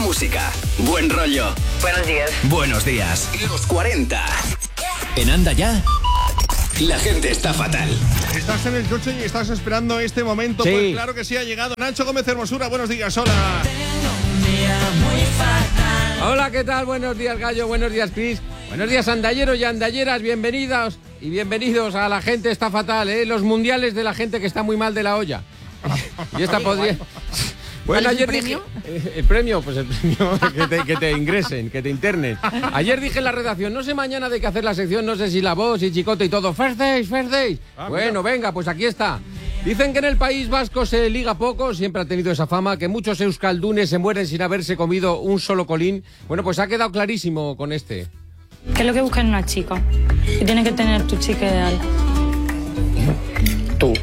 música, buen rollo. Buenos días. Buenos días. Los 40. En Anda Ya, la gente está fatal. ¿Estás en el coche y estás esperando este momento? Sí. Pues claro que sí, ha llegado Nacho Gómez Hermosura. Buenos días, hola. Hola, ¿qué tal? Buenos días, Gallo. Buenos días, Chris. Buenos días, andalleros y andalleras. Bienvenidos y bienvenidos a La Gente Está Fatal, ¿eh? Los mundiales de la gente que está muy mal de la olla. Y esta podría... Bueno, ayer dije... El premio, pues el premio que te ingresen, que te internen. Ayer dije en la redacción, no sé mañana de qué hacer la sección, no sé si La Voz y Chicote y todo. First Days. Bueno, venga, pues aquí está. Dicen que en el País Vasco se liga poco, siempre ha tenido esa fama, que muchos euskaldunes se mueren sin haberse comido un solo colín. Bueno, pues ha quedado clarísimo con este. ¿Qué es lo que buscas en una chica? Que tiene que tener tu chica ideal. Tú.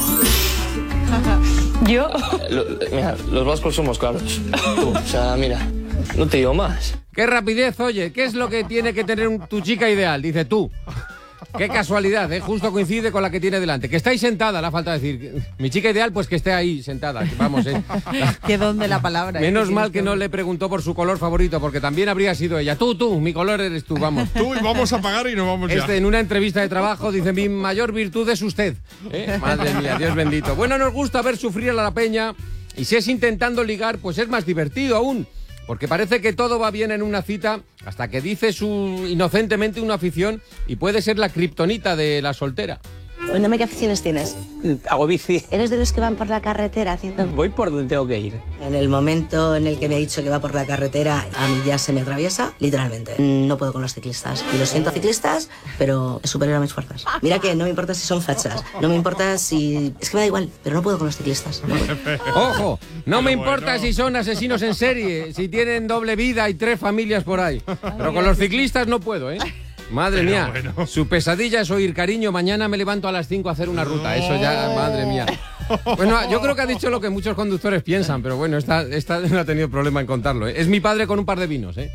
¿Yo? Mira, los vascos somos claros. Tú, o sea, mira, no te digo más. ¡Qué rapidez, oye! ¿Qué es lo que tiene que tener tu chica ideal? Dice tú. Qué casualidad, ¿eh? Justo coincide con la que tiene delante. Que estáis sentada, la falta decir. Mi chica ideal, pues que esté ahí sentada. Vamos, Qué don de la palabra. Menos mal que no le preguntó por su color favorito, porque también habría sido ella. Tú, mi color eres tú, vamos. Tú, y vamos a pagar y nos vamos ya. En una entrevista de trabajo dice, mi mayor virtud es usted. Madre mía, Dios bendito. Bueno, nos gusta ver sufrir a la peña, y si es intentando ligar, pues es más divertido aún. Porque parece que todo va bien en una cita hasta que dice inocentemente una afición y puede ser la kriptonita de la soltera. Cuéntame qué aficiones tienes. Hago bici. ¿Eres de los que van por la carretera haciendo...? Voy por donde tengo que ir. En el momento en el que me ha dicho que va por la carretera, a mí ya se me atraviesa, literalmente. No puedo con los ciclistas. Y lo siento, ciclistas, pero es superior a mis fuerzas. Mira que no me importa si son fachas, no me importa si... Es que me da igual, pero no puedo con los ciclistas. No puedo. ¡Ojo! No me importa si son asesinos en serie, si tienen doble vida y 3 familias por ahí. Pero con los ciclistas no puedo, ¿eh? Madre mía, su pesadilla es oír, cariño, mañana me levanto a las 5 a hacer una ruta. Eso ya, madre mía. Bueno, yo creo que ha dicho lo que muchos conductores piensan, pero bueno, esta no ha tenido problema en contarlo, ¿eh? Es mi padre con un par de vinos, ¿eh?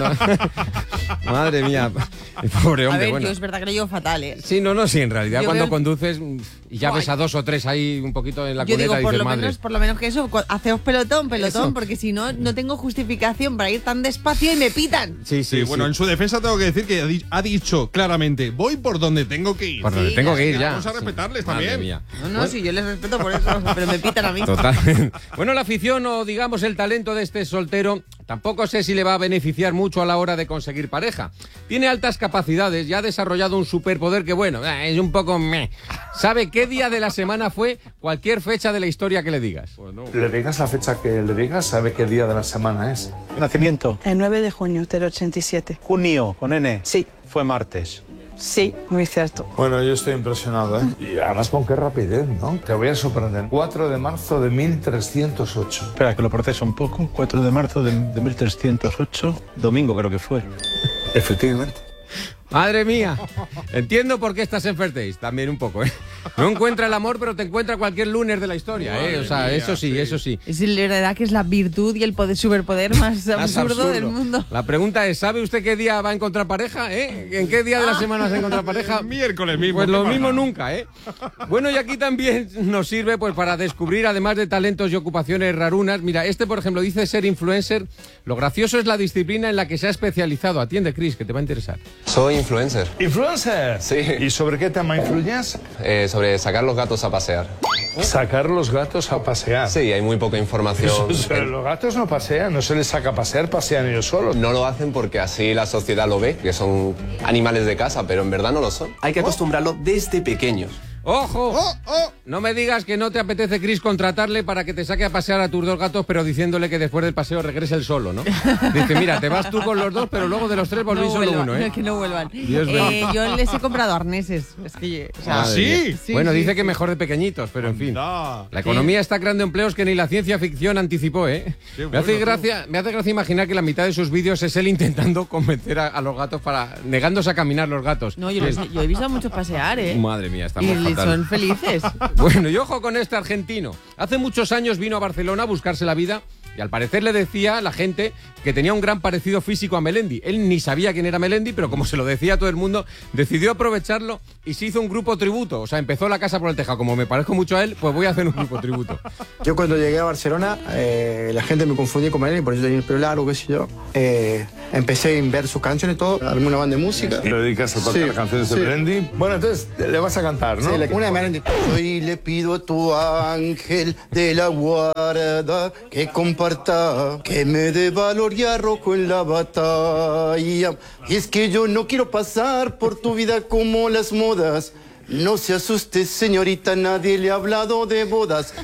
Madre mía, pobre hombre. A ver, bueno. yo es verdad que lo llevo fatal, ¿eh? Sí, sí, en realidad Yo cuando veo... conduces y ya ves a 2 o 3 ahí un poquito en la yo cuneta, digo, dices, por lo menos que eso, hacemos pelotón, Eso. porque si no, no tengo justificación para ir tan despacio y me pitan. Sí, bueno, en su defensa tengo que decir que ha dicho claramente, voy por donde tengo que ir. Por donde tengo que ir ya. Vamos a respetarles Madre también. mía. No, sí, yo les respeto por eso, pero me pitan a mí. Total. Bueno, la afición o digamos el talento de este soltero tampoco sé si le va a beneficiar mucho a la hora de conseguir pareja. Tiene altas capacidades y ha desarrollado un superpoder que, bueno, es un poco meh. Sabe qué día de la semana fue cualquier fecha de la historia que le digas. Le digas la fecha que le digas, sabe qué día de la semana es. Nacimiento. El 9 de junio del 87. Junio, con N. Sí. Fue martes. Sí, muy cierto. Bueno, yo estoy impresionado, ¿eh? Y además con qué rapidez, ¿no? Te voy a sorprender. 4 de marzo de 1308. Espera, que lo proceso un poco. 4 de marzo de 1308. Domingo creo que fue. Efectivamente. Madre mía, entiendo por qué estás en First Days, también un poco, ¿eh? No encuentra el amor, pero te encuentra cualquier lunes de la historia, ¿eh? O sea, eso sí. Es la verdad que es la virtud y el superpoder más absurdo del mundo. La pregunta es, ¿sabe usted qué día va a encontrar pareja, ¿En qué día de la semana vas a encontrar pareja? Miércoles mismo. Pues lo mismo nunca, ¿eh? Bueno, y aquí también nos sirve pues para descubrir, además de talentos y ocupaciones rarunas. Mira, por ejemplo, dice ser influencer. Lo gracioso es la disciplina en la que se ha especializado. Atiende, Chris, que te va a interesar. Soy influencer. ¿Influencer? Sí. ¿Y sobre qué tema influyes? Sobre sacar los gatos a pasear. Sacar los gatos a pasear. Sí, hay muy poca información. Los gatos no pasean, no se les saca a pasear, pasean ellos solos. No lo hacen porque así la sociedad lo ve, que son animales de casa, pero en verdad no lo son. Hay que acostumbrarlo desde pequeños. ¡Ojo! No me digas que no te apetece, Chris, contratarle para que te saque a pasear a tus 2 gatos, pero diciéndole que después del paseo regrese él solo, ¿no? Dice, mira, te vas tú con los 2, pero luego de los 3 volví solo uno, ¿eh? Que no vuelvan. Dios mío. Yo les he comprado arneses. Es que, o sea, ¿sí? Bueno, sí, dice sí. que mejor de pequeñitos, pero en fin. La economía está creando empleos que ni la ciencia ficción anticipó, ¿eh? Me hace gracia imaginar que la mitad de sus vídeos es él intentando convencer a los gatos negándose a caminar los gatos. No, yo he visto a muchos pasear, ¿eh? Madre mía, estamos Y fatal. son felices. Bueno, y ojo con este argentino. Hace muchos años vino a Barcelona a buscarse la vida Y al parecer le decía a la gente que tenía un gran parecido físico a Melendi. Él ni sabía quién era Melendi, pero como se lo decía a todo el mundo, decidió aprovecharlo y se hizo un grupo tributo. O sea, empezó La Casa por el Tejado. Como me parezco mucho a él, pues voy a hacer un grupo tributo. Yo cuando llegué a Barcelona, la gente me confundía con Melendi, por eso tenía el pelo largo, qué sé yo. Empecé a ver sus canciones y todo, armé una banda de música. ¿Te dedicas a tocar las canciones de Melendi? Bueno, entonces le vas a cantar, ¿no? Sí, una de Melendi. Hoy le pido a tu ángel de la guarda que comparta, que me dé valor y arrojo en la batalla. Y es que yo no quiero pasar por tu vida como las modas. No se asuste, señorita, nadie le ha hablado de bodas.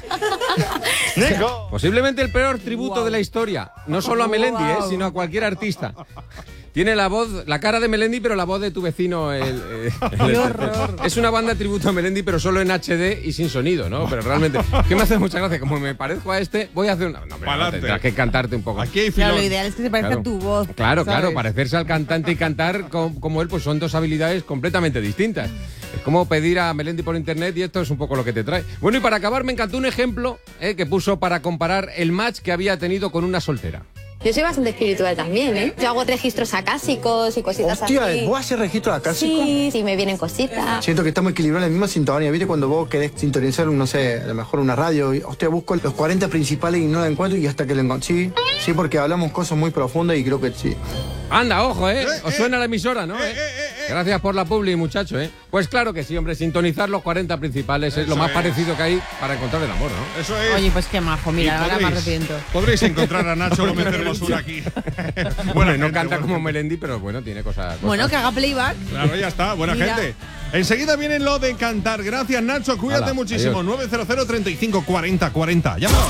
¡Nico! Posiblemente el peor tributo de la historia. No solo a Melendi, sino a cualquier artista. Tiene la voz, la cara de Melendi, pero la voz de tu vecino. ¡Qué horror! Es una banda tributo a Melendi, pero solo en HD y sin sonido, ¿no? Pero realmente, que me hace mucha gracia. Como me parezco a este, voy a hacer una... No, tendrás que cantarte un poco. Aquí hay filón. Claro, lo ideal es que se parezca a tu voz. Claro, ¿sabes? claro, parecerse al cantante y cantar como él, pues son dos habilidades completamente distintas. Es como pedir a Melendi por internet y esto es un poco lo que te trae. Bueno, y para acabar me encantó un ejemplo que puso para comparar el match que había tenido con una soltera. Yo soy bastante espiritual también, ¿eh? Yo hago registros acásicos y cositas así. Hostia, ¿vos haces registros acásicos? Sí, me vienen cositas. Siento que estamos equilibrados en la misma sintonía. ¿Viste cuando vos querés sintonizar, no sé, a lo mejor una radio? Y, hostia, busco los 40 principales y no la encuentro y hasta que la encuentro. Sí, porque hablamos cosas muy profundas y creo que sí. Anda, ojo, ¿eh? Os suena la emisora, ¿no? Gracias por la publi, muchacho, ¿eh? Pues claro que sí, hombre, sintonizar los 40 principales es lo más parecido que hay para encontrar el amor, ¿no? Eso es. Oye, pues qué majo, mira, ahora me arrepiento. Podréis encontrar a Nacho Gómez Hermosura aquí. Bueno, no canta como Melendi, pero bueno, tiene cosas. Bueno, que haga playback. Claro, ya está, buena gente. Enseguida viene lo de cantar. Gracias, Nacho, cuídate muchísimo. Adiós. 900 35 40 40. Llámanos.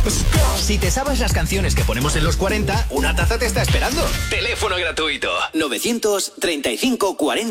Si te sabes las canciones que ponemos en los 40, una taza te está esperando. Teléfono gratuito 935 40